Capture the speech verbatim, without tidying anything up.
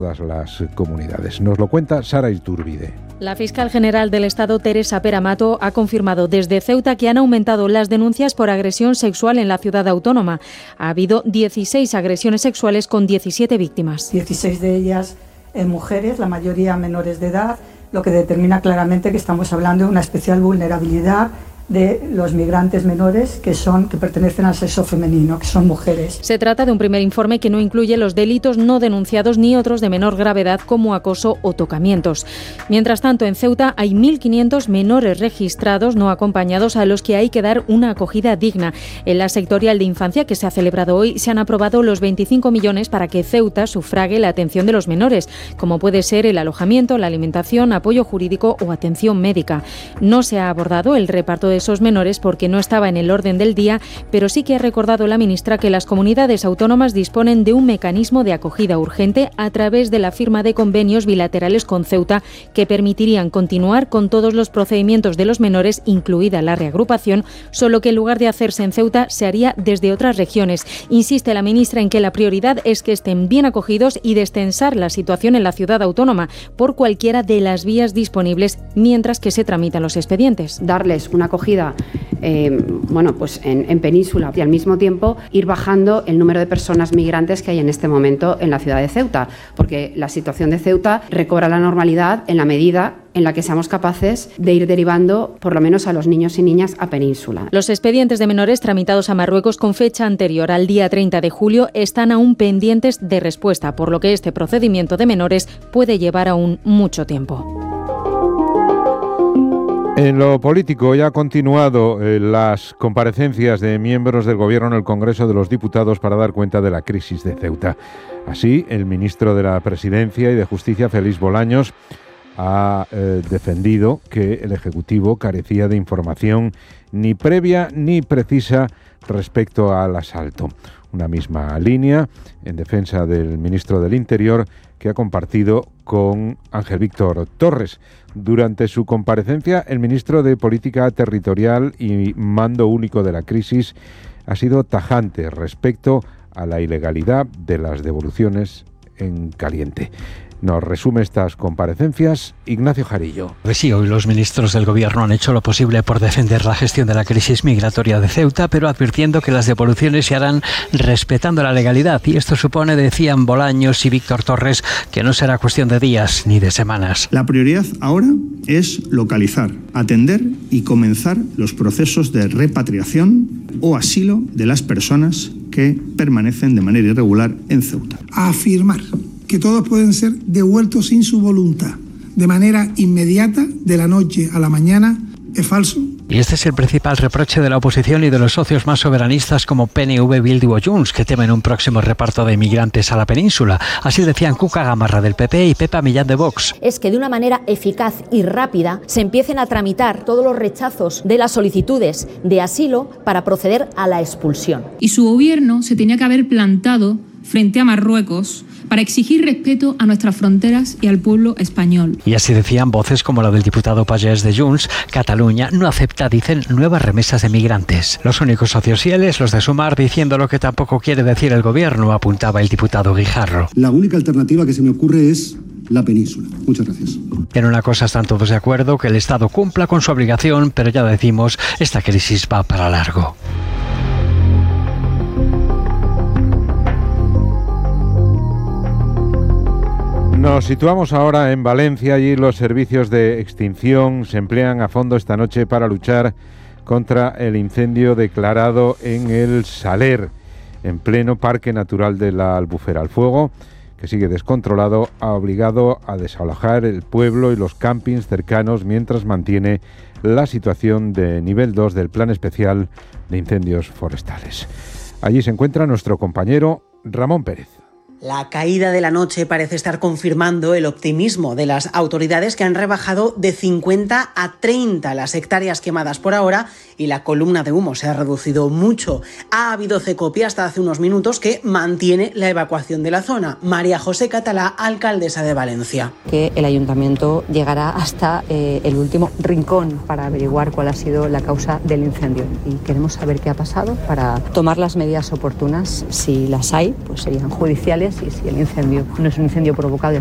todas las comunidades. Nos lo cuenta Sara Iturbide. La fiscal general del Estado, Teresa Peramato, ha confirmado desde Ceuta que han aumentado las denuncias por agresión sexual en la ciudad autónoma. Ha habido dieciséis agresiones sexuales con diecisiete víctimas. dieciséis de ellas en mujeres, la mayoría menores de edad, lo que determina claramente que estamos hablando de una especial vulnerabilidad de los migrantes menores que son que pertenecen al sexo femenino, que son mujeres. Se trata de un primer informe que no incluye los delitos no denunciados ni otros de menor gravedad como acoso o tocamientos. Mientras tanto, en Ceuta hay mil quinientos menores registrados no acompañados a los que hay que dar una acogida digna. En la sectorial de infancia que se ha celebrado hoy se han aprobado los veinticinco millones para que Ceuta sufrague la atención de los menores, como puede ser el alojamiento, la alimentación, apoyo jurídico o atención médica. No se ha abordado el reparto de esos menores porque no estaba en el orden del día, pero sí que ha recordado la ministra que las comunidades autónomas disponen de un mecanismo de acogida urgente a través de la firma de convenios bilaterales con Ceuta que permitirían continuar con todos los procedimientos de los menores, incluida la reagrupación, solo que en lugar de hacerse en Ceuta se haría desde otras regiones. Insiste la ministra en que la prioridad es que estén bien acogidos y destensar la situación en la ciudad autónoma por cualquiera de las vías disponibles mientras que se tramitan los expedientes. Darles una acogida Eh, bueno, pues en, en Península y al mismo tiempo ir bajando el número de personas migrantes que hay en este momento en la ciudad de Ceuta, porque la situación de Ceuta recobra la normalidad en la medida en la que seamos capaces de ir derivando por lo menos a los niños y niñas a Península. Los expedientes de menores tramitados a Marruecos con fecha anterior al día treinta de julio están aún pendientes de respuesta, por lo que este procedimiento de menores puede llevar aún mucho tiempo. En lo político, ya ha continuado eh, las comparecencias de miembros del Gobierno en el Congreso de los Diputados para dar cuenta de la crisis de Ceuta. Así, el ministro de la Presidencia y de Justicia, Félix Bolaños, ha eh, defendido que el Ejecutivo carecía de información ni previa ni precisa respecto al asalto. Una misma línea en defensa del ministro del Interior que ha compartido con Ángel Víctor Torres. Durante su comparecencia, el ministro de Política Territorial y Mando Único de la Crisis ha sido tajante respecto a la ilegalidad de las devoluciones en caliente. Nos resume estas comparecencias Ignacio Jarillo. Pues sí, hoy los ministros del Gobierno han hecho lo posible por defender la gestión de la crisis migratoria de Ceuta, pero advirtiendo que las devoluciones se harán respetando la legalidad. Y esto supone, decían Bolaños y Víctor Torres, que no será cuestión de días ni de semanas. La prioridad ahora es localizar, atender y comenzar los procesos de repatriación o asilo de las personas que permanecen de manera irregular en Ceuta. A afirmar que todos pueden ser devueltos sin su voluntad, de manera inmediata, de la noche a la mañana, es falso. Y este es el principal reproche de la oposición y de los socios más soberanistas como P N V, Bildu o Junts, que temen un próximo reparto de inmigrantes a la península. Así decían Cuca Gamarra del P P y Pepa Millán de Vox. Es que de una manera eficaz y rápida se empiecen a tramitar todos los rechazos de las solicitudes de asilo para proceder a la expulsión. Y su gobierno se tenía que haber plantado frente a Marruecos para exigir respeto a nuestras fronteras y al pueblo español. Y así decían voces como la del diputado Pagès de Junts. Cataluña no acepta, dicen, nuevas remesas de migrantes. Los únicos socios fieles, los de Sumar, diciendo lo que tampoco quiere decir el gobierno, apuntaba el diputado Guijarro. La única alternativa que se me ocurre es la península. Muchas gracias. En una cosa están todos de acuerdo, que el Estado cumpla con su obligación, pero ya decimos, esta crisis va para largo. Nos situamos ahora en Valencia. Allí los servicios de extinción se emplean a fondo esta noche para luchar contra el incendio declarado en el Saler, en pleno Parque Natural de la Albufera. El fuego, que sigue descontrolado, ha obligado a desalojar el pueblo y los campings cercanos mientras mantiene la situación de nivel dos del Plan Especial de Incendios Forestales. Allí se encuentra nuestro compañero Ramón Pérez. La caída de la noche parece estar confirmando el optimismo de las autoridades, que han rebajado de cincuenta a treinta las hectáreas quemadas por ahora y la columna de humo se ha reducido mucho. Ha habido Cecopi hasta hace unos minutos que mantiene la evacuación de la zona. María José Catalá, alcaldesa de Valencia. Que el ayuntamiento llegará hasta eh, el último rincón para averiguar cuál ha sido la causa del incendio y queremos saber qué ha pasado para tomar las medidas oportunas. Si las hay, pues serían judiciales, y si el incendio no es un incendio provocado.